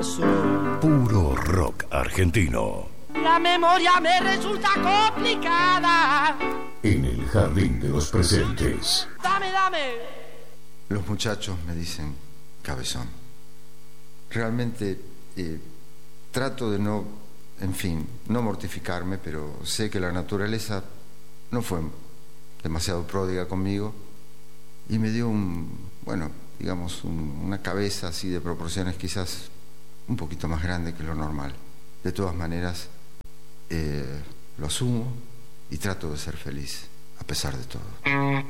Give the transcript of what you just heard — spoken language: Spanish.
corazón. Puro rock argentino. La memoria me resulta complicada. En el jardín de los presentes. Dame. Los muchachos me dicen cabezón. Realmente trato de no mortificarme, pero sé que la naturaleza no fue demasiado pródiga conmigo y me dio una cabeza así de proporciones quizás un poquito más grande que lo normal. De todas maneras, lo asumo y trato de ser feliz a pesar de todo.